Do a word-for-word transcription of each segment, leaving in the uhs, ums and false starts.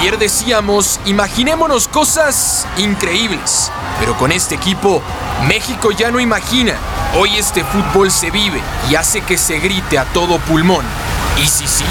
Ayer decíamos, imaginémonos cosas increíbles, pero con este equipo, México ya no imagina. Hoy este fútbol se vive y hace que se grite a todo pulmón. ¿Y si sí?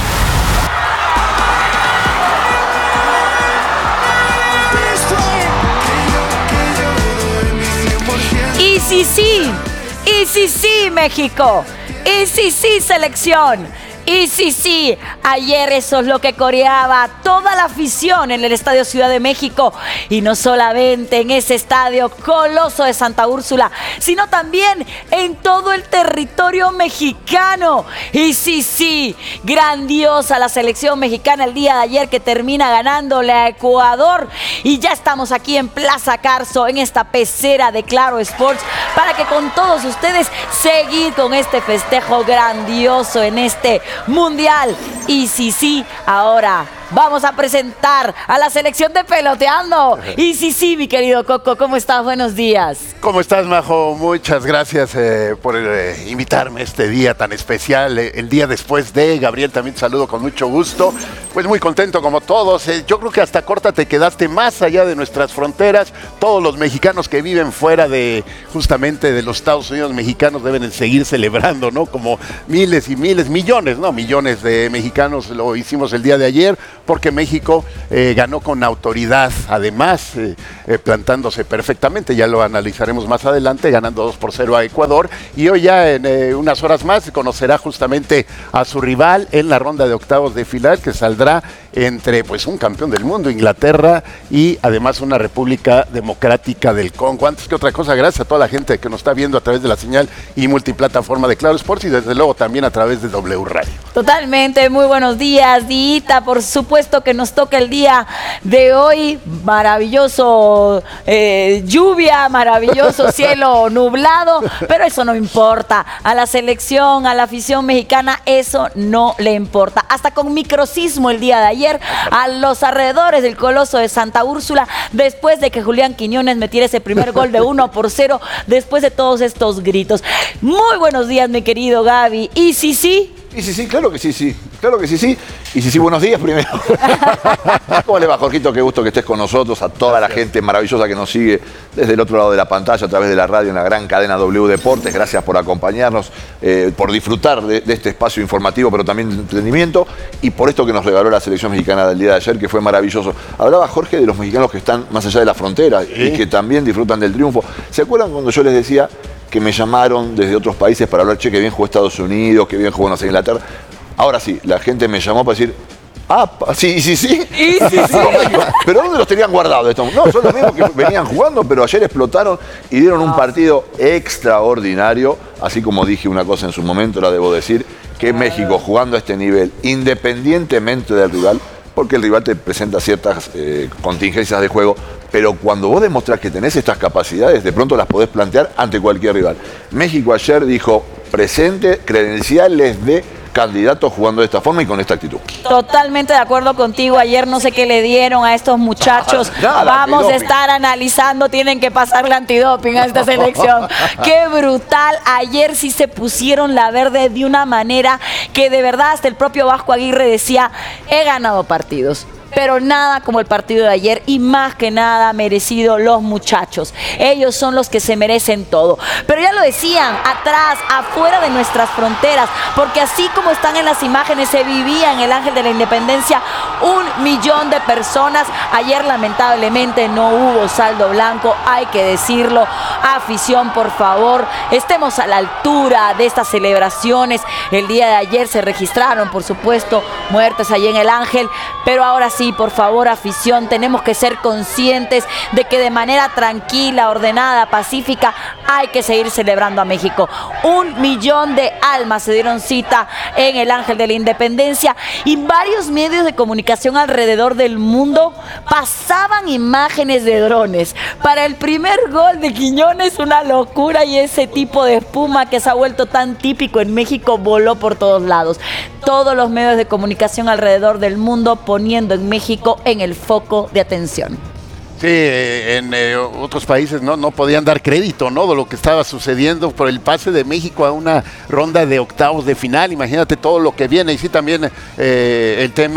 Y si sí, y si sí, México, y si sí, selección. Y sí, sí, ayer eso es lo que coreaba toda la afición en el Estadio Ciudad de México. Y no solamente en ese estadio Coloso de Santa Úrsula, sino también en todo el territorio mexicano. Y sí, sí, grandiosa la selección mexicana el día de ayer, que termina ganándole a Ecuador. Y ya estamos aquí en Plaza Carso, en esta pecera de Claro Sports, para que con todos ustedes seguir con este festejo grandioso en este Mundial. Y sí, sí, ahora vamos a presentar a la selección de Peloteando. Y sí, sí, mi querido Coco, ¿cómo estás? Buenos días. ¿Cómo estás, Majo? Muchas gracias eh, por eh, invitarme a este día tan especial, eh, el día después de. Gabriel, también te saludo con mucho gusto. Pues muy contento como todos. Eh, yo creo que hasta corta te quedaste más allá de nuestras fronteras. Todos los mexicanos que viven fuera de, justamente, de los Estados Unidos mexicanos deben seguir celebrando, ¿no? Como miles y miles, millones, ¿no? Millones de mexicanos lo hicimos el día de ayer, porque México eh, ganó con autoridad, además, eh, eh, plantándose perfectamente, ya lo analizaremos más adelante, ganando dos por cero a Ecuador, y hoy ya en eh, unas horas más conocerá justamente a su rival en la ronda de octavos de final, que saldrá entre pues un campeón del mundo, Inglaterra, y además una República Democrática del Congo. Antes que otra cosa, gracias a toda la gente que nos está viendo a través de la señal y multiplataforma de Claro Sports, y desde luego también a través de W Radio. Totalmente, muy buenos días, Dita, por supuesto que nos toca el día de hoy, maravilloso eh, lluvia, maravilloso cielo nublado, pero eso no importa, a la selección, a la afición mexicana, eso no le importa. Hasta con microsismo el día de ayer, a los alrededores del Coloso de Santa Úrsula, después de que Julián Quiñones metiera ese primer gol de uno por cero, después de todos estos gritos. Muy buenos días, mi querido Gaby. Y sí, sí. Y sí, sí, claro que sí, sí. Claro que sí, sí. Y sí, sí, buenos días primero. ¿Cómo le va, Jorgito? Qué gusto que estés con nosotros, a toda Gracias. La gente maravillosa que nos sigue desde el otro lado de la pantalla, a través de la radio, en la gran cadena W Deportes. Gracias por acompañarnos, eh, por disfrutar de, de este espacio informativo, pero también de entretenimiento, y por esto que nos regaló la selección mexicana del día de ayer, que fue maravilloso. Hablaba Jorge de los mexicanos que están más allá de la frontera, ¿sí? Y que también disfrutan del triunfo. ¿Se acuerdan cuando yo les decía que me llamaron desde otros países para hablar, che, que bien jugó Estados Unidos, que bien jugó, no sé, Inglaterra? Ahora sí, la gente me llamó para decir, ah, sí, sí, sí. ¿Y sí, sí? ¿Pero dónde los tenían guardados estos? No, son los mismos que venían jugando, pero ayer explotaron y dieron un partido extraordinario. Así como dije una cosa en su momento, la debo decir, que México jugando a este nivel, independientemente del rival, porque el rival te presenta ciertas eh, contingencias de juego, pero cuando vos demostrás que tenés estas capacidades, de pronto las podés plantear ante cualquier rival. México ayer dijo, presente credenciales de candidatos jugando de esta forma y con esta actitud. Totalmente de acuerdo contigo. Ayer no sé qué le dieron a estos muchachos. Nada, Vamos a estar analizando. Tienen que pasarle antidoping a esta selección. ¡Qué brutal! Ayer sí se pusieron la verde de una manera que de verdad hasta el propio Vasco Aguirre decía, he ganado partidos, pero nada como el partido de ayer, y más que nada merecido los muchachos. Ellos son los que se merecen todo. Pero ya lo decían, atrás, afuera de nuestras fronteras, porque así como están en las imágenes, se vivía en el Ángel de la Independencia un millón de personas. Ayer lamentablemente no hubo saldo blanco, hay que decirlo. Afición, por favor, estemos a la altura de estas celebraciones. El día de ayer se registraron, por supuesto, muertes allí en el Ángel, pero ahora sí, Sí, por favor, afición, tenemos que ser conscientes de que de manera tranquila, ordenada, pacífica, hay que seguir celebrando a México. Un millón de almas se dieron cita en el Ángel de la Independencia, y varios medios de comunicación alrededor del mundo pasaban imágenes de drones. Para el primer gol de Quiñones, una locura, y ese tipo de espuma que se ha vuelto tan típico en México voló por todos lados. Todos los medios de comunicación alrededor del mundo poniendo en México en el foco de atención. Sí, en eh, otros países no, no podían dar crédito, ¿no?, de lo que estaba sucediendo por el pase de México a una ronda de octavos de final. Imagínate todo lo que viene. Y sí, también eh, el tema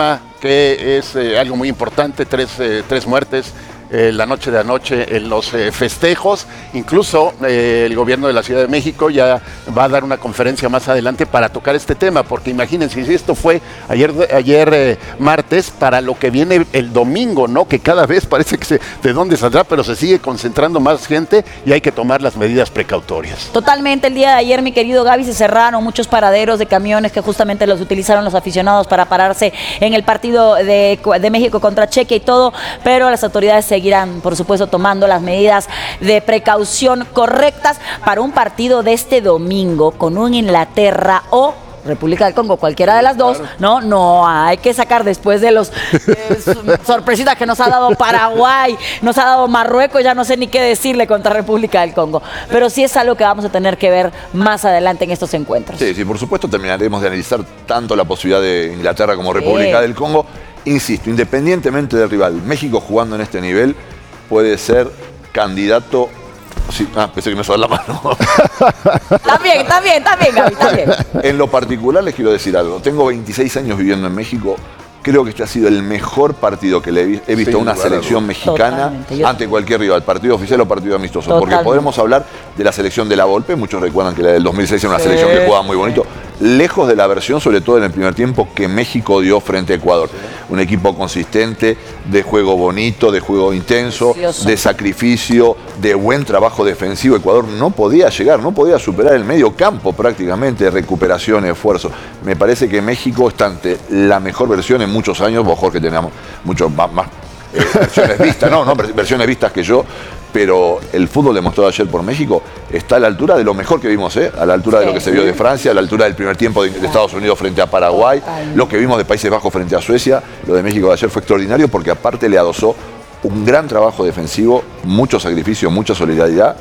que es eh, algo muy importante, tres, eh, tres muertes. Eh, la noche de anoche en los eh, festejos, incluso eh, el gobierno de la Ciudad de México ya va a dar una conferencia más adelante para tocar este tema, porque imagínense, si esto fue ayer, ayer eh, martes, para lo que viene el domingo, ¿no? Que cada vez parece que se, de dónde saldrá, pero se sigue concentrando más gente y hay que tomar las medidas precautorias. Totalmente, el día de ayer, mi querido Gaby, se cerraron muchos paraderos de camiones que justamente los utilizaron los aficionados para pararse en el partido de, de México contra Chequia y todo, pero las autoridades seguirán, por supuesto, tomando las medidas de precaución correctas para un partido de este domingo con un Inglaterra o República del Congo, cualquiera de las dos, claro. no, no, hay que sacar después de los eh, sorpresitas que nos ha dado Paraguay, nos ha dado Marruecos, ya no sé ni qué decirle contra República del Congo, pero sí es algo que vamos a tener que ver más adelante en estos encuentros. Sí, sí, por supuesto terminaremos de analizar tanto la posibilidad de Inglaterra como República sí. del Congo. Insisto, independientemente del rival, México jugando en este nivel puede ser candidato. Sí, ah, pensé que me sonaba la mano. Está bien, está bien, está bien, Gaby, está bien. En lo particular les quiero decir algo. Tengo veintiséis años viviendo en México. Creo que este ha sido el mejor partido que le he visto a una selección mexicana ante cualquier rival, partido oficial o partido amistoso. Totalmente. Porque podemos hablar de la selección de la Volpe, muchos recuerdan que la del dos mil seis era una sí, selección que jugaba muy bonito, lejos de la versión, sobre todo en el primer tiempo, que México dio frente a Ecuador. Un equipo consistente, de juego bonito, de juego intenso, Precioso. de sacrificio, de buen trabajo defensivo. Ecuador no podía llegar, no podía superar el medio campo prácticamente, de recuperación, esfuerzo. Me parece que México está ante la mejor versión en muchos años, vos Jorge tenemos muchos más, más eh, versiones vistas, no, no, versiones vistas que yo, pero el fútbol demostrado ayer por México está a la altura de lo mejor que vimos, ¿eh? a la altura sí, de lo que se vio de Francia, a la altura del primer tiempo de, de Estados Unidos frente a Paraguay, lo que vimos de Países Bajos frente a Suecia. Lo de México de ayer fue extraordinario porque aparte le adosó un gran trabajo defensivo, mucho sacrificio, mucha solidaridad,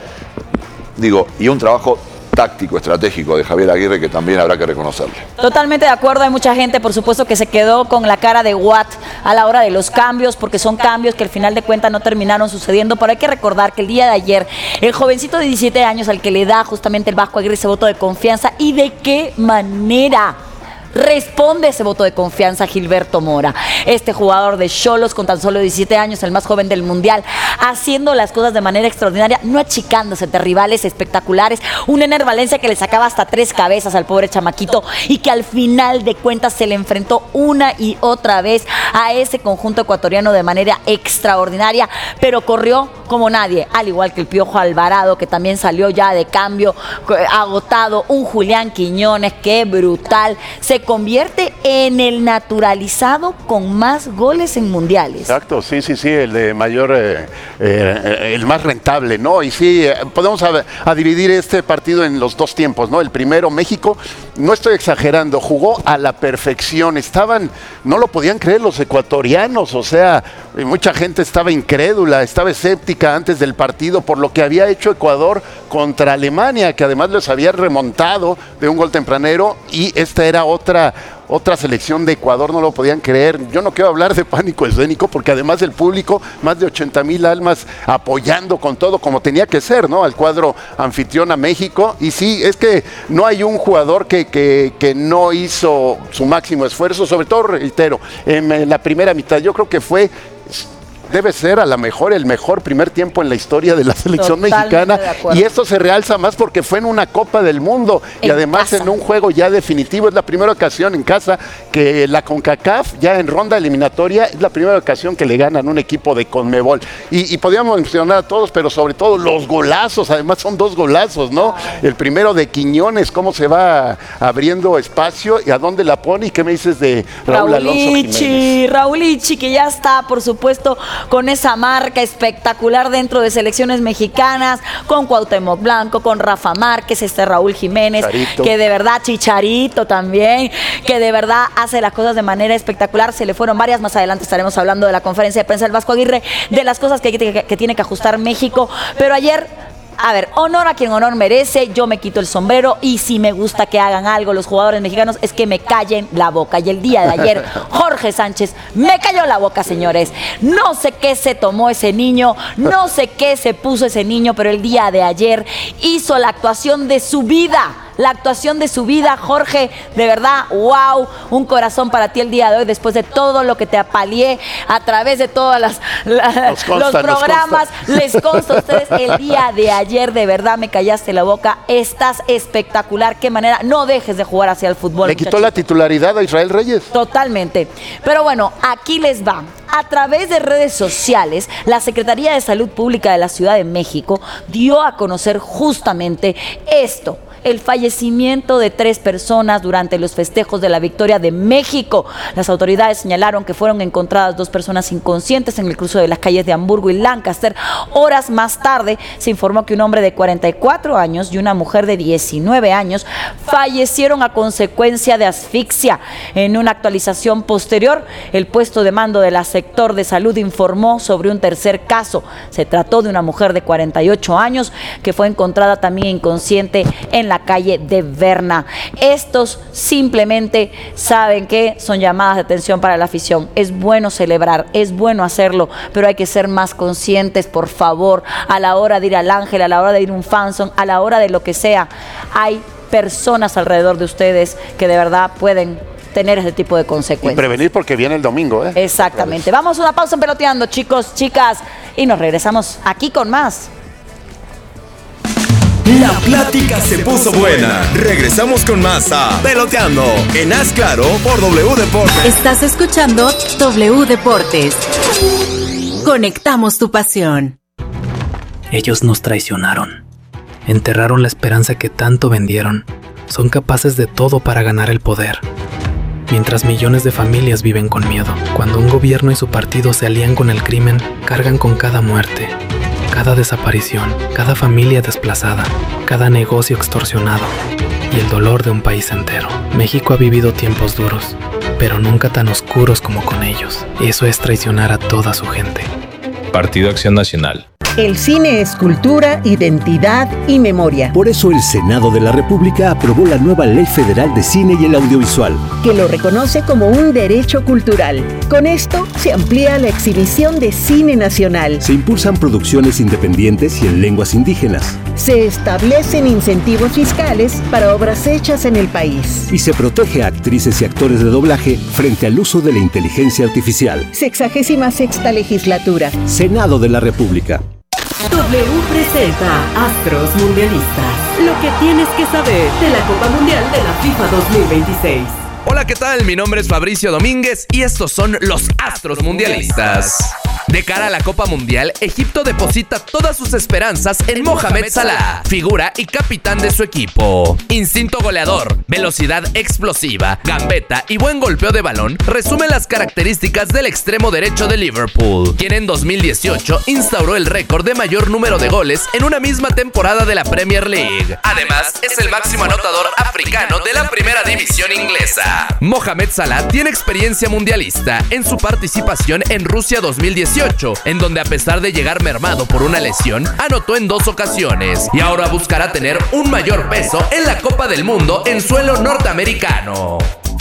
digo, y un trabajo táctico, estratégico de Javier Aguirre que también habrá que reconocerle. Totalmente de acuerdo, hay mucha gente por supuesto que se quedó con la cara de Watt a la hora de los cambios, porque son cambios que al final de cuentas no terminaron sucediendo, pero hay que recordar que el día de ayer el jovencito de diecisiete años al que le da justamente el Vasco Aguirre ese voto de confianza, y de qué manera responde ese voto de confianza Gilberto Mora, este jugador de Xolos con tan solo diecisiete años, el más joven del mundial, haciendo las cosas de manera extraordinaria, no achicándose de rivales espectaculares, un Ener Valencia que le sacaba hasta tres cabezas al pobre chamaquito y que al final de cuentas se le enfrentó una y otra vez a ese conjunto ecuatoriano de manera extraordinaria, pero corrió como nadie, al igual que el Piojo Alvarado, que también salió ya de cambio, agotado, un Julián Quiñones, que brutal, se convierte en el naturalizado con más goles en mundiales. Exacto, sí, sí, sí, el de mayor, eh, eh, el más rentable, ¿no? Y sí, eh, podemos a, a dividir este partido en los dos tiempos, ¿no? El primero, México, no estoy exagerando, jugó a la perfección, estaban, no lo podían creer los ecuatorianos, o sea, mucha gente estaba incrédula, estaba escéptica antes del partido por lo que había hecho Ecuador contra Alemania, que además les había remontado de un gol tempranero, y esta era otra Otra selección de Ecuador, no lo podían creer. Yo no quiero hablar de pánico escénico porque además el público, más de ochenta mil almas apoyando con todo como tenía que ser, ¿no? Al cuadro anfitrión a México. Y sí, es que no hay un jugador que, que, que no hizo su máximo esfuerzo, sobre todo, reitero, en, en la primera mitad. Yo creo que fue... debe ser a lo mejor el mejor primer tiempo en la historia de la selección Totalmente mexicana, y esto se realza más porque fue en una Copa del Mundo y además casa. en un juego ya definitivo. Es la primera ocasión en casa que la CONCACAF, ya en ronda eliminatoria, es la primera ocasión que le ganan un equipo de CONMEBOL, y, y podríamos mencionar a todos, pero sobre todo los golazos, además son dos golazos, ¿no? El primero de Quiñones, cómo se va abriendo espacio y a dónde la pone. ¿Y qué me dices de Raúl Raulichi, Alonso Jiménez? Raulichi, que ya está, por supuesto, con esa marca espectacular dentro de selecciones mexicanas, con Cuauhtémoc Blanco, con Rafa Márquez, este Raúl Jiménez, Chicharito. que de verdad, Chicharito también, que de verdad hace las cosas de manera espectacular. Se le fueron varias, más adelante estaremos hablando de la conferencia de prensa del Vasco Aguirre, de las cosas que, que, que tiene que ajustar México, pero ayer... A ver, honor a quien honor merece, yo me quito el sombrero, y si me gusta que hagan algo los jugadores mexicanos es que me callen la boca. Y el día de ayer, Jorge Sánchez me cayó la boca, señores. No sé qué se tomó ese niño, no sé qué se puso ese niño, pero el día de ayer hizo la actuación de su vida. la actuación de su vida. Jorge, de verdad, wow, un corazón para ti el día de hoy, después de todo lo que te apaleé a través de todos las, la, nos consta, los programas. Les consta a ustedes el día de ayer, de verdad me callaste la boca. Estás espectacular, qué manera, no dejes de jugar hacia el fútbol. Le quitó muchachito. la titularidad a Israel Reyes. Totalmente. Pero bueno, aquí les va. A través de redes sociales, la Secretaría de Salud Pública de la Ciudad de México dio a conocer justamente esto: el fallecimiento de tres personas durante los festejos de la victoria de México. Las autoridades señalaron que fueron encontradas dos personas inconscientes en el cruce de las calles de Hamburgo y Lancaster. Horas más tarde se informó que un hombre de cuarenta y cuatro años y una mujer de diecinueve años fallecieron a consecuencia de asfixia. En una actualización posterior, el puesto de mando de la sector de salud informó sobre un tercer caso. Se trató de una mujer de cuarenta y ocho años que fue encontrada también inconsciente en la la calle de Berna. Estos simplemente saben que son llamadas de atención para la afición. Es bueno celebrar, es bueno hacerlo, pero hay que ser más conscientes, por favor, a la hora de ir al Ángel, a la hora de ir a un fanzone, a la hora de lo que sea. Hay personas alrededor de ustedes que de verdad pueden tener ese tipo de consecuencias. Y prevenir porque viene el domingo, ¿eh? Exactamente. Vamos a una pausa en Peloteando, chicos, chicas, y nos regresamos aquí con más. La plática se puso buena. Regresamos con más a Peloteando en Haz Claro por W Deportes. Estás escuchando W Deportes. Conectamos tu pasión. Ellos nos traicionaron. Enterraron la esperanza que tanto vendieron. Son capaces de todo para ganar el poder. Mientras millones de familias viven con miedo. Cuando un gobierno y su partido se alían con el crimen, cargan con cada muerte, cada desaparición, cada familia desplazada, cada negocio extorsionado y el dolor de un país entero. México ha vivido tiempos duros, pero nunca tan oscuros como con ellos. Eso es traicionar a toda su gente. Partido Acción Nacional. El cine es cultura, identidad y memoria. Por eso el Senado de la República aprobó la nueva Ley Federal de Cine y el Audiovisual, que lo reconoce como un derecho cultural. Con esto se amplía la exhibición de cine nacional. Se impulsan producciones independientes y en lenguas indígenas. Se establecen incentivos fiscales para obras hechas en el país. Y se protege a actrices y actores de doblaje frente al uso de la inteligencia artificial. Sexagésima sexta legislatura. Senado de la República. W presenta Astros Mundialistas. Lo que tienes que saber de la Copa Mundial de la FIFA dos mil veintiséis. Hola, ¿qué tal? Mi nombre es Fabricio Domínguez y estos son los Astros Mundialistas. De cara a la Copa Mundial, Egipto deposita todas sus esperanzas en Mohamed Salah, figura y capitán de su equipo. Instinto goleador, velocidad explosiva, gambeta y buen golpeo de balón resumen las características del extremo derecho de Liverpool, quien en dos mil dieciocho instauró el récord de mayor número de goles en una misma temporada de la Premier League. Además, es el máximo anotador africano de la primera división inglesa. Mohamed Salah tiene experiencia mundialista en su participación en Rusia dos mil dieciocho, en donde a pesar de llegar mermado por una lesión, anotó en dos ocasiones y ahora buscará tener un mayor peso en la Copa del Mundo en suelo norteamericano.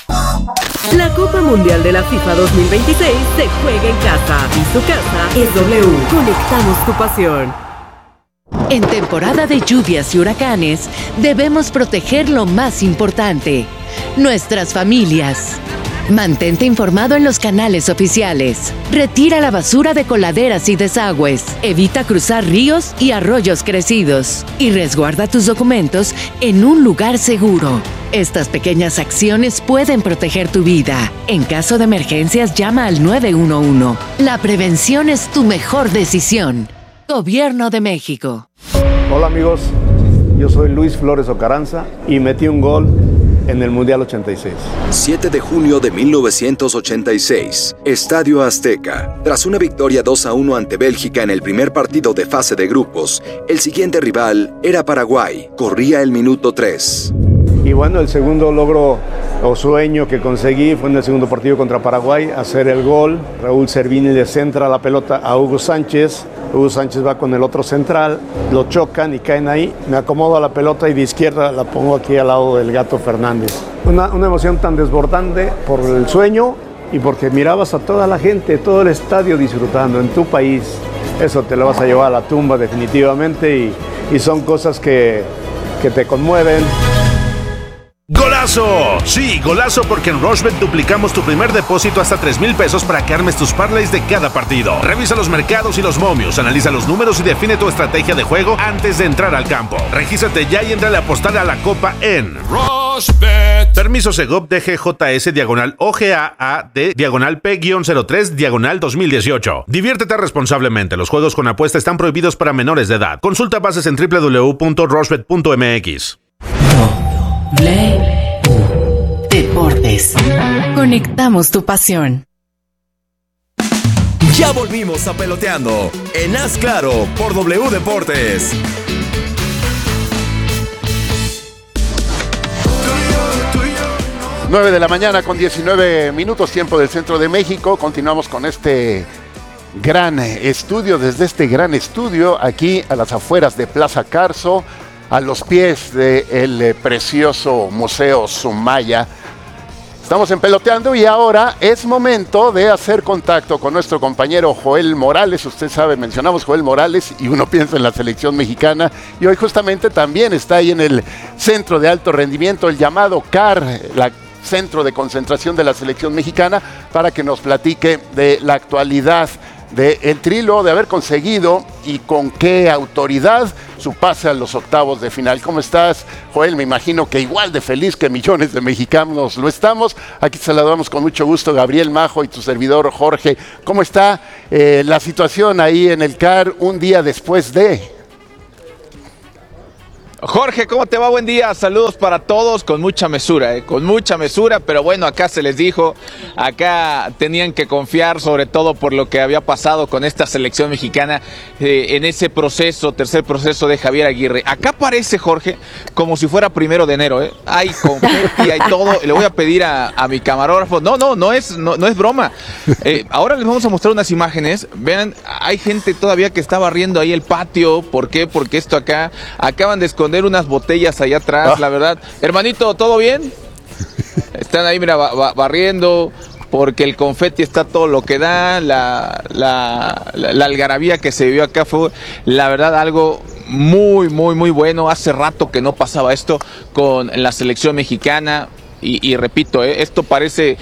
La Copa Mundial de la FIFA dos mil veintiséis se juega en casa y su casa es W. Conectamos tu pasión. En temporada de lluvias y huracanes, debemos proteger lo más importante: nuestras familias. Mantente informado en los canales oficiales. Retira la basura de coladeras y desagües. Evita cruzar ríos y arroyos crecidos. Y resguarda tus documentos en un lugar seguro. Estas pequeñas acciones pueden proteger tu vida. En caso de emergencias, llama al nueve uno uno. La prevención es tu mejor decisión. Gobierno de México. Hola amigos, yo soy Luis Flores Ocaranza y metí un gol en el Mundial ochenta y seis. siete de junio de mil novecientos ochenta y seis, Estadio Azteca. Tras una victoria dos a uno ante Bélgica en el primer partido de fase de grupos, el siguiente rival era Paraguay. Corría el minuto tres. Y bueno, el segundo logro o sueño que conseguí fue en el segundo partido contra Paraguay, hacer el gol. Raúl Servini le centra la pelota a Hugo Sánchez. Hugo Sánchez va con el otro central, lo chocan y caen ahí. Me acomodo a la pelota y de izquierda la pongo aquí al lado del Gato Fernández. Una, una emoción tan desbordante por el sueño y porque mirabas a toda la gente, todo el estadio disfrutando en tu país. Eso te lo vas a llevar a la tumba definitivamente y, y son cosas que, que te conmueven. ¡Golazo! Sí, golazo, porque en Rushbet duplicamos tu primer depósito hasta tres mil pesos para que armes tus parlays de cada partido. Revisa los mercados y los momios, analiza los números y define tu estrategia de juego antes de entrar al campo. Regístrate ya y entra a apostar a la copa en Rushbet. Permiso Segov D G J S diagonal O G A A D diagonal P cero tres diagonal dos mil dieciocho. Diviértete responsablemente. Los juegos con apuesta están prohibidos para menores de edad. Consulta bases en doble u doble u doble u punto rushbet punto m x. Play Deportes. Conectamos tu pasión. Ya volvimos a Peloteando en Haz Claro por W Deportes. nueve de la mañana con diecinueve minutos, tiempo del centro de México. Continuamos con este gran estudio, desde este gran estudio, aquí a las afueras de Plaza Carso, a los pies del precioso Museo Sumaya. Estamos en Peloteando y ahora es momento de hacer contacto con nuestro compañero Joel Morales. Usted sabe, mencionamos Joel Morales y uno piensa en la selección mexicana, y hoy justamente también está ahí en el centro de alto rendimiento, el llamado C A R, la centro de concentración de la selección mexicana, para que nos platique de la actualidad del Trilo, de haber conseguido y con qué autoridad su pase a los octavos de final. ¿Cómo estás, Joel? Me imagino que igual de feliz que millones de mexicanos lo estamos. Aquí saludamos con mucho gusto Gabriel Majo y tu servidor Jorge. ¿Cómo está eh, la situación ahí en el C A R un día después de...? Jorge, ¿cómo te va? Buen día, saludos para todos, con mucha mesura, ¿eh? con mucha mesura, pero bueno, acá se les dijo, acá tenían que confiar, sobre todo por lo que había pasado con esta selección mexicana eh, en ese proceso, tercer proceso de Javier Aguirre. Acá parece, Jorge, como si fuera primero de enero, ¿eh? Hay confeti, hay todo. Le voy a pedir a, a mi camarógrafo, no, no, no es, no, no es broma. Eh, ahora les vamos a mostrar unas imágenes, vean, hay gente todavía que está barriendo ahí el patio. ¿Por qué? Porque esto acá, acaban de esconder unas botellas allá atrás, ah. la verdad. Hermanito, ¿todo bien? Están ahí, mira, ba- barriendo, porque el confeti está todo lo que da, la, la, la, la algarabía que se vivió acá fue, la verdad, algo muy, muy, muy bueno. Hace rato que no pasaba esto con la selección mexicana. Y, y repito, eh, esto parece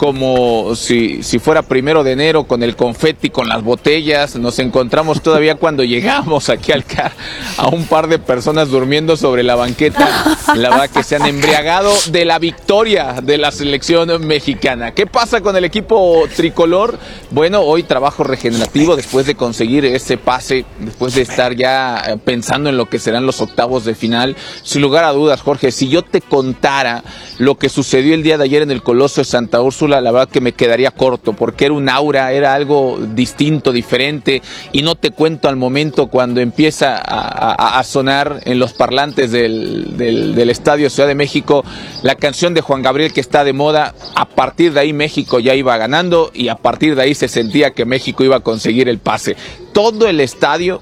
como si, si fuera primero de enero, con el confeti, con las botellas. Nos encontramos todavía cuando llegamos aquí al C A R a un par de personas durmiendo sobre la banqueta. La verdad que se han embriagado de la victoria de la selección mexicana. ¿Qué pasa con el equipo tricolor? Bueno, hoy trabajo regenerativo después de conseguir ese pase, después de estar ya pensando en lo que serán los octavos de final. Sin lugar a dudas, Jorge, si yo te contara lo que sucedió el día de ayer en el Coloso de Santa Úrsula, la verdad que me quedaría corto, porque era un aura, era algo distinto, diferente, y no te cuento al momento cuando empieza a, a, a sonar en los parlantes del, del, del Estadio Ciudad de México la canción de Juan Gabriel, que está de moda. A partir de ahí México ya iba ganando, y a partir de ahí se sentía que México iba a conseguir el pase. Todo el estadio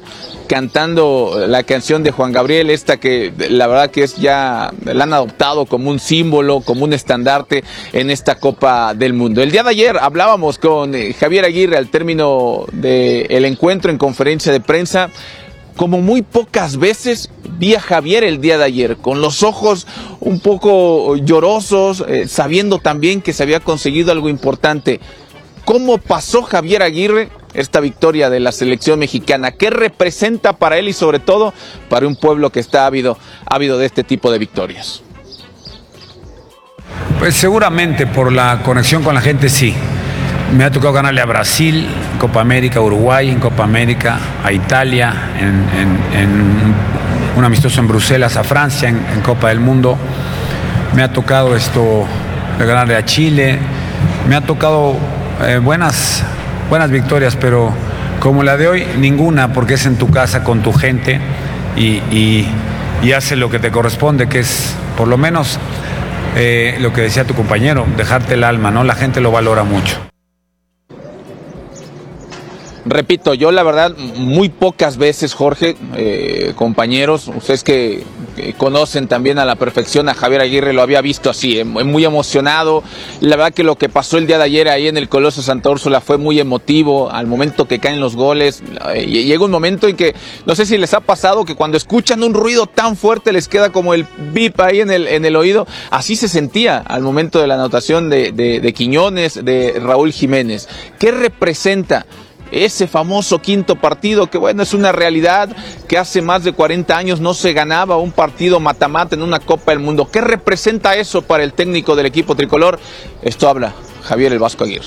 cantando la canción de Juan Gabriel, esta que la verdad que es ya, la han adoptado como un símbolo, como un estandarte en esta Copa del Mundo. El día de ayer hablábamos con eh, Javier Aguirre al término del encuentro en conferencia de prensa. Como muy pocas veces vi a Javier el día de ayer, con los ojos un poco llorosos, eh, sabiendo también que se había conseguido algo importante. ¿Cómo pasó Javier Aguirre esta victoria de la selección mexicana? ¿Qué representa para él y sobre todo para un pueblo que está ávido, ávido de este tipo de victorias? Pues seguramente por la conexión con la gente, sí. Me ha tocado ganarle a Brasil en Copa América, a Uruguay en Copa América, a Italia en, en, en un amistoso en Bruselas, a Francia en, en Copa del Mundo. Me ha tocado esto de ganarle a Chile. Me ha tocado eh, buenas, buenas victorias, pero como la de hoy, ninguna, porque es en tu casa con tu gente y, y, y hace lo que te corresponde, que es por lo menos eh, lo que decía tu compañero, dejarte el alma, ¿no? La gente lo valora mucho. Repito, yo la verdad muy pocas veces, Jorge, eh, compañeros, ustedes que eh, conocen también a la perfección a Javier Aguirre, lo había visto así, eh, muy emocionado. La verdad que lo que pasó el día de ayer ahí en el Coloso Santa Úrsula fue muy emotivo, al momento que caen los goles. Eh, llega un momento en que, no sé si les ha pasado, que cuando escuchan un ruido tan fuerte les queda como el bip ahí en el, en el oído. Así se sentía al momento de la anotación de, de, de Quiñones, de Raúl Jiménez. ¿Qué representa ese famoso quinto partido? Que bueno, es una realidad que hace más de cuarenta años no se ganaba un partido mata-mata en una Copa del Mundo. ¿Qué representa eso para el técnico del equipo tricolor? Esto habla Javier El Vasco Aguirre.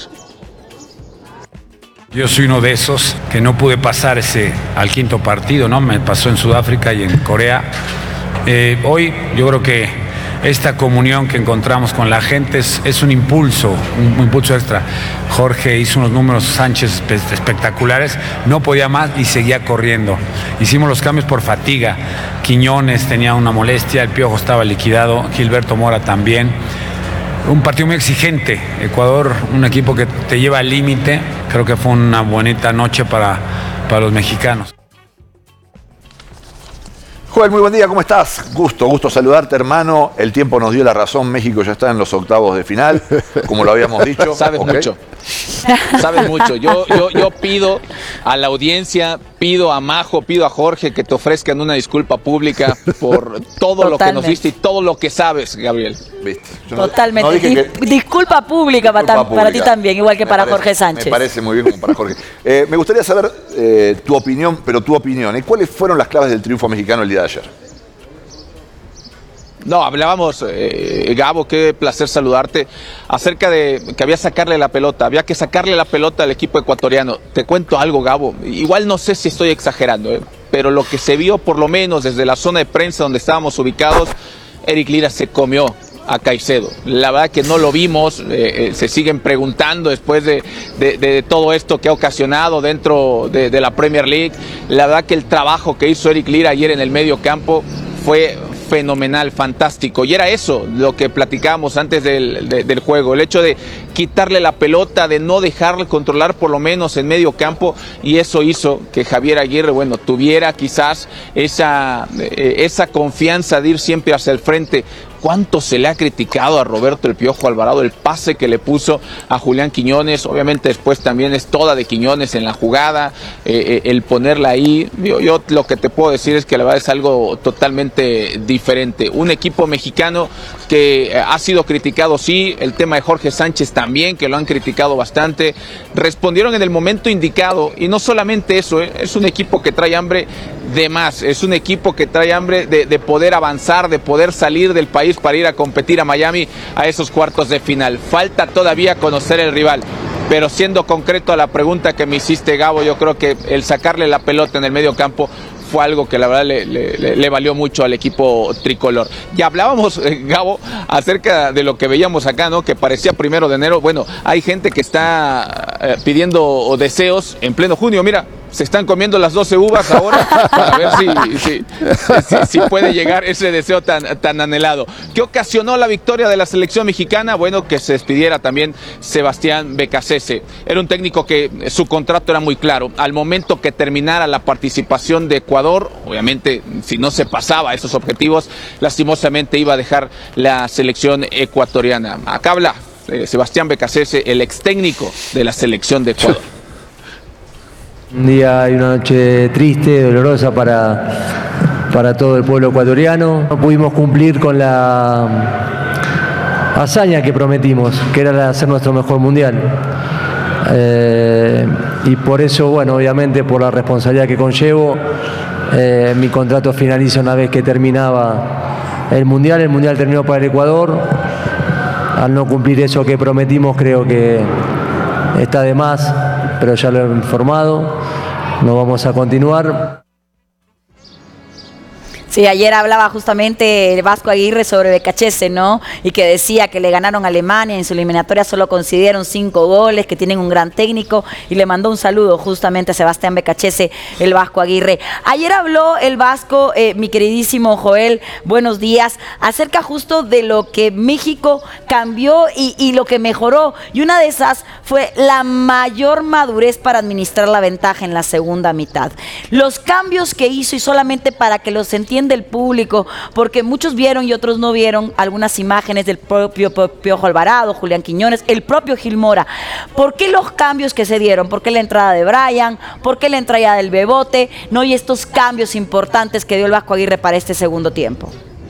Yo soy uno de esos que no pude pasar ese al quinto partido, ¿no? Me pasó en Sudáfrica y en Corea. Eh, hoy yo creo que esta comunión que encontramos con la gente es, es un impulso, un, un impulso extra. Jorge hizo unos números, Sánchez, espectaculares, no podía más y seguía corriendo. Hicimos los cambios por fatiga. Quiñones tenía una molestia, el Piojo estaba liquidado, Gilberto Mora también. Un partido muy exigente. Ecuador, un equipo que te lleva al límite. Creo que fue una bonita noche para, para los mexicanos. Joel, muy buen día, ¿cómo estás? Gusto, gusto saludarte, hermano. El tiempo nos dio la razón, México ya está en los octavos de final, como lo habíamos dicho. Sabes okay. mucho. Sabes mucho. Yo, yo, yo pido a la audiencia, pido a Majo, pido a Jorge que te ofrezcan una disculpa pública por todo Totalmente. Lo que nos viste y todo lo que sabes, Gabriel. ¿Viste? No, Totalmente. No Dis que... Disculpa pública, disculpa para, pública para ti también, igual que me para parece, Jorge Sánchez. Me parece muy bien como para Jorge. Eh, me gustaría saber eh, tu opinión, pero tu opinión. ¿eh? ¿Cuáles fueron las claves del triunfo mexicano el día de ayer? No, hablábamos, eh, Gabo, qué placer saludarte, acerca de que había que sacarle la pelota, había que sacarle la pelota al equipo ecuatoriano. Te cuento algo, Gabo, igual no sé si estoy exagerando, eh, pero lo que se vio por lo menos desde la zona de prensa donde estábamos ubicados, Eric Lira se comió a Caicedo. La verdad que no lo vimos, eh, eh, se siguen preguntando después de, de, de todo esto que ha ocasionado dentro de, de la Premier League. La verdad que el trabajo que hizo Eric Lira ayer en el medio campo fue fenomenal, fantástico, y era eso lo que platicábamos antes del, de, del juego, el hecho de quitarle la pelota, de no dejarle controlar por lo menos en medio campo, y eso hizo que Javier Aguirre, bueno, tuviera quizás esa, eh, esa confianza de ir siempre hacia el frente. ¿Cuánto se le ha criticado a Roberto el Piojo Alvarado el pase que le puso a Julián Quiñones? Obviamente después también es toda de Quiñones en la jugada, eh, eh, el ponerla ahí. Yo, yo lo que te puedo decir es que la verdad es algo totalmente diferente. Un equipo mexicano que eh, ha sido criticado, sí, el tema de Jorge Sánchez también, que lo han criticado bastante. Respondieron en el momento indicado, y no solamente eso, eh, es un equipo que trae hambre de más, es un equipo que trae hambre de, de poder avanzar, de poder salir del país para ir a competir a Miami a esos cuartos de final. Falta todavía conocer el rival, pero siendo concreto a la pregunta que me hiciste, Gabo, yo creo que el sacarle la pelota en el medio campo fue algo que la verdad le, le, le valió mucho al equipo tricolor. Y hablábamos, eh, Gabo, acerca de lo que veíamos acá, ¿no? Que parecía primero de enero. Bueno, hay gente que está eh, pidiendo deseos en pleno junio. Mira, se están comiendo las doce uvas ahora para ver si, si, si, si puede llegar ese deseo tan, tan anhelado. ¿Qué ocasionó la victoria de la selección mexicana? Bueno, que se despidiera también Sebastián Becasese. Era un técnico que su contrato era muy claro. Al momento que terminara la participación de Ecuador, obviamente si no se pasaba esos objetivos, lastimosamente iba a dejar la selección ecuatoriana. Acá habla eh, Sebastián Becasese, el ex técnico de la selección de Ecuador. Un día y una noche triste, dolorosa para, para todo el pueblo ecuatoriano. No pudimos cumplir con la hazaña que prometimos, que era la de hacer nuestro mejor mundial. Eh, y por eso, bueno, obviamente por la responsabilidad que conllevo, eh, mi contrato finaliza una vez que terminaba el mundial. El mundial terminó para el Ecuador. Al no cumplir eso que prometimos, creo que está de más, pero ya lo he informado, no vamos a continuar. Sí, ayer hablaba justamente el Vasco Aguirre sobre Becasese, ¿no? Y que decía que le ganaron a Alemania, en su eliminatoria solo consiguieron cinco goles, que tienen un gran técnico, y le mandó un saludo justamente a Sebastián Becasese, el Vasco Aguirre. Ayer habló el Vasco, eh, mi queridísimo Joel, buenos días, acerca justo de lo que México cambió y, y lo que mejoró, y una de esas fue la mayor madurez para administrar la ventaja en la segunda mitad. Los cambios que hizo, y solamente para que los entiendan también del público, porque muchos vieron y otros no vieron algunas imágenes del propio Piojo Alvarado, Julián Quiñones, el propio Gil Mora. ¿Por qué los cambios que se dieron? ¿Por qué la entrada de Brian? ¿Por qué la entrada del Bebote? ¿No? Y estos cambios importantes que dio el Vasco Aguirre para este segundo tiempo.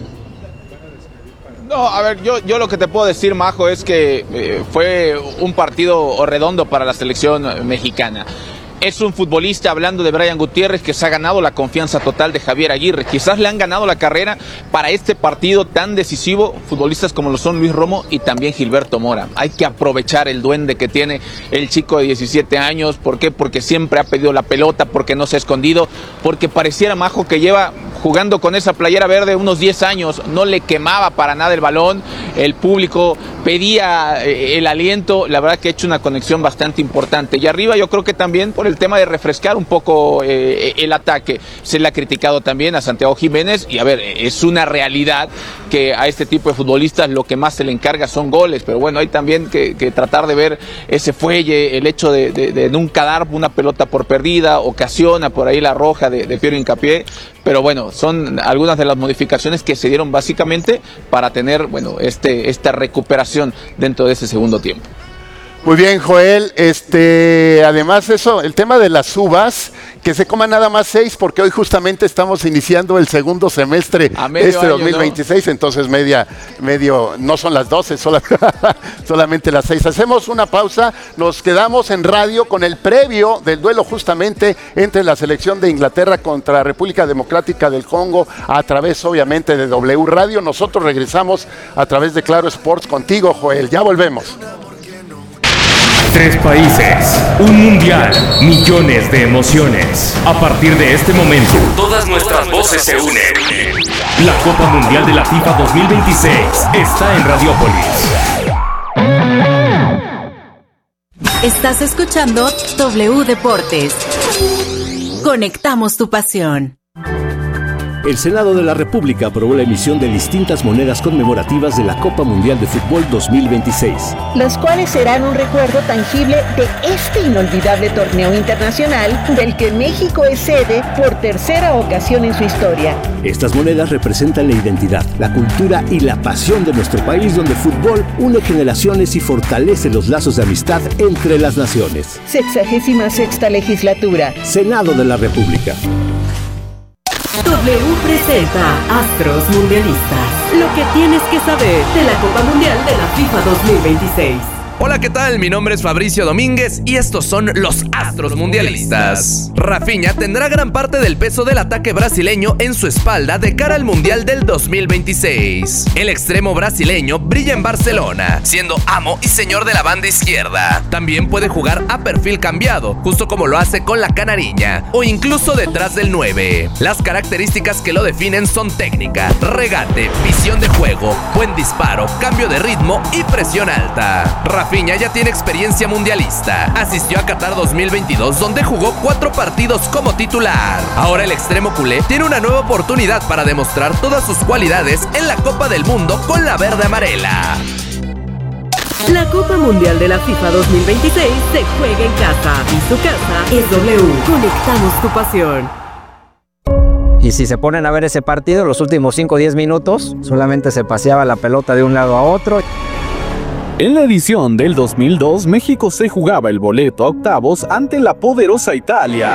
No, a ver, yo, yo lo que te puedo decir, Majo, es que eh, fue un partido redondo para la selección mexicana. Es un futbolista, hablando de Brian Gutiérrez, que se ha ganado la confianza total de Javier Aguirre. Quizás le han ganado la carrera para este partido tan decisivo futbolistas como lo son Luis Romo y también Gilberto Mora. Hay que aprovechar el duende que tiene el chico de diecisiete años. ¿Por qué? Porque siempre ha pedido la pelota, porque no se ha escondido, porque pareciera, Majo, que lleva jugando con esa playera verde unos diez años, no le quemaba para nada el balón, el público pedía eh, el aliento, la verdad que ha hecho una conexión bastante importante. Y arriba yo creo que también por el tema de refrescar un poco eh, el ataque, se le ha criticado también a Santiago Jiménez, y a ver, es una realidad que a este tipo de futbolistas lo que más se le encarga son goles, pero bueno, hay también que, que tratar de ver ese fuelle, el hecho de, de, de nunca dar una pelota por perdida, ocasiona por ahí la roja de, de Piero Hincapié, pero bueno, son algunas de las modificaciones que se dieron básicamente para tener, bueno, este, esta recuperación dentro de ese segundo tiempo. Muy bien, Joel. Este, además eso, el tema de las uvas, que se coman nada más seis, porque hoy justamente estamos iniciando el segundo semestre de este dos mil veintiséis, ¿no? Entonces media, medio, no son las doce, sola, solamente las seis. Hacemos una pausa, nos quedamos en radio con el previo del duelo justamente entre la selección de Inglaterra contra la República Democrática del Congo, a través obviamente de W Radio. Nosotros regresamos a través de Claro Sports contigo, Joel. Ya volvemos. Tres países, un mundial, millones de emociones. A partir de este momento, todas nuestras voces se unen. La Copa Mundial de la FIFA dos mil veintiséis está en Radiópolis. Estás escuchando W Deportes. Conectamos tu pasión. El Senado de la República aprobó la emisión de distintas monedas conmemorativas de la Copa Mundial de Fútbol dos mil veintiséis. Las cuales serán un recuerdo tangible de este inolvidable torneo internacional del que México es sede por tercera ocasión en su historia. Estas monedas representan la identidad, la cultura y la pasión de nuestro país, donde el fútbol une generaciones y fortalece los lazos de amistad entre las naciones. Sexagésima sexta legislatura. Senado de la República. W presenta Astros Mundialistas. Lo que tienes que saber de la Copa Mundial de la FIFA dos mil veintiséis. Hola, ¿qué tal? Mi nombre es Fabricio Domínguez y estos son los Astros Mundialistas. Rafinha tendrá gran parte del peso del ataque brasileño en su espalda de cara al Mundial del dos mil veintiséis. El extremo brasileño brilla en Barcelona, siendo amo y señor de la banda izquierda. También puede jugar a perfil cambiado, justo como lo hace con la canariña, o incluso detrás del nueve. Las características que lo definen son técnica, regate, visión de juego, buen disparo, cambio de ritmo y presión alta. Rafinha ya tiene experiencia mundialista. Asistió a Qatar dos mil veintidós, donde jugó cuatro partidos como titular. Ahora el extremo culé tiene una nueva oportunidad para demostrar todas sus cualidades en la Copa del Mundo con la verde amarela. La Copa Mundial de la FIFA dos mil veintiséis se juega en casa y su casa es W. Conectamos tu pasión. Y si se ponen a ver ese partido, los últimos cinco o diez minutos solamente se paseaba la pelota de un lado a otro. En la edición del dos mil dos, México se jugaba el boleto a octavos ante la poderosa Italia.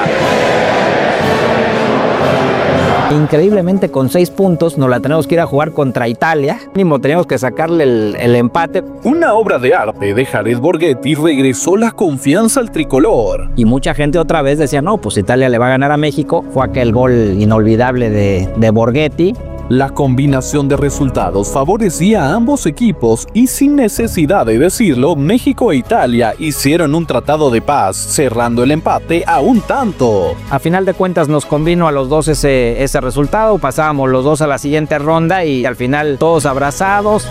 Increíblemente, con seis puntos nos la tenemos que ir a jugar contra Italia. Mínimo teníamos que sacarle el, el empate. Una obra de arte de Jared Borghetti regresó la confianza al tricolor. Y mucha gente otra vez decía, no, pues Italia le va a ganar a México. Fue aquel gol inolvidable de, de Borghetti. La combinación de resultados favorecía a ambos equipos y sin necesidad de decirlo, México e Italia hicieron un tratado de paz, cerrando el empate a un tanto. A final de cuentas nos convino a los dos ese, ese resultado, pasábamos los dos a la siguiente ronda y al final todos abrazados.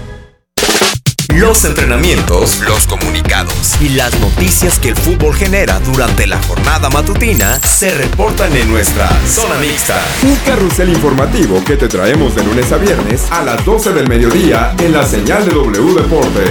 Los entrenamientos, los comunicados y las noticias que el fútbol genera durante la jornada matutina se reportan en nuestra Zona Mixta. Un carrusel informativo que te traemos de lunes a viernes a las doce del mediodía en la señal de W Deportes.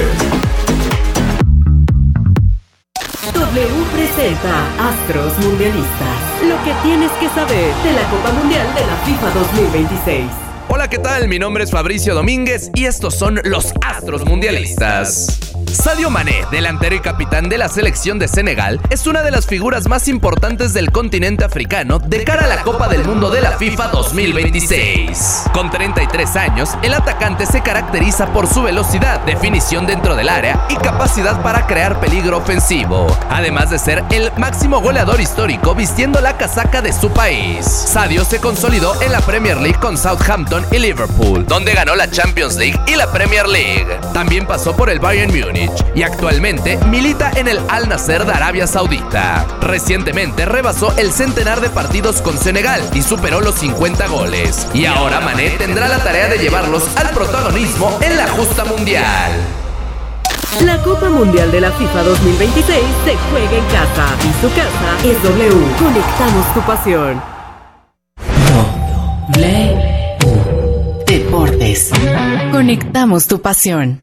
W presenta Astros Mundialistas. Lo que tienes que saber de la Copa Mundial de la FIFA dos mil veintiséis. Hola, ¿qué tal? Mi nombre es Fabricio Domínguez y estos son los Astros Mundialistas. Sadio Mané, delantero y capitán de la selección de Senegal, es una de las figuras más importantes del continente africano de cara a la Copa del Mundo de la FIFA dos mil veintiséis. Con treinta y tres años, el atacante se caracteriza por su velocidad, definición dentro del área y capacidad para crear peligro ofensivo, además de ser el máximo goleador histórico vistiendo la casaca de su país. Sadio se consolidó en la Premier League con Southampton y Liverpool, donde ganó la Champions League y la Premier League. También pasó por el Bayern Múnich y actualmente milita en el Al Nassr de Arabia Saudita. Recientemente rebasó el centenar de partidos con Senegal y superó los cincuenta goles. Y ahora Mané tendrá la tarea de llevarlos al protagonismo en la justa mundial. La Copa Mundial de la FIFA dos mil veintiséis se juega en casa y su casa es W. Conectamos tu pasión. W Deportes. Conectamos tu pasión.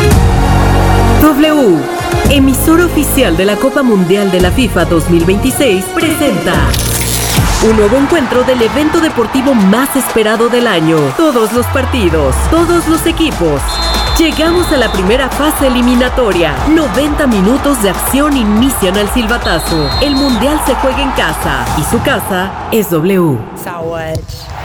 W, emisor oficial de la Copa Mundial de la FIFA dos mil veintiséis, presenta un nuevo encuentro del evento deportivo más esperado del año. Todos los partidos, todos los equipos. Llegamos a la primera fase eliminatoria. noventa minutos de acción inician al silbatazo. El Mundial se juega en casa y su casa es W. Salwaj.